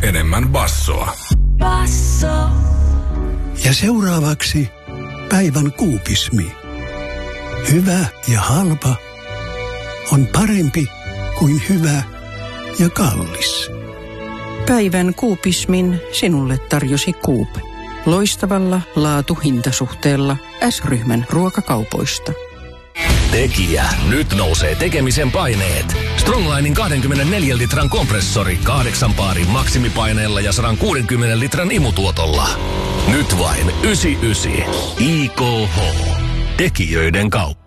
enemmän bassoa. Basso. Ja seuraavaksi päivän kuupismi. Hyvä ja halpa on parempi kuin hyvä ja kallis. Päivän kuupismin sinulle tarjosi Coop. Loistavalla laatu-hintasuhteella S-ryhmän ruokakaupoista. Tekijä. Nyt nousee tekemisen paineet. Stronglinin 24 litran kompressori 8 paarin maksimipaineella ja 160 litran imutuotolla. Nyt vain 99. IKH. Tekijöiden kauppa.